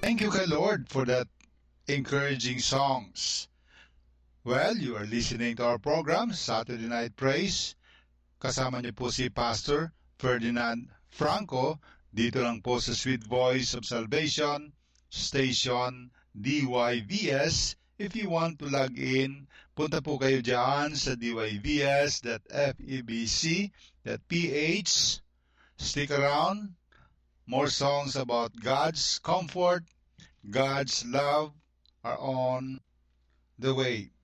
Thank you kay Lord for that encouraging songs. Well, you are listening to our program, Saturday Night Praise. Kasama niyo po si Pastor Ferdinand Franco, dito lang po sa Sweet Voice of Salvation, Station DYVS. If you want to log in, punta po kayo dyan sa dYVS.febc.ph. Stick around. More songs about God's comfort, God's love are on the way.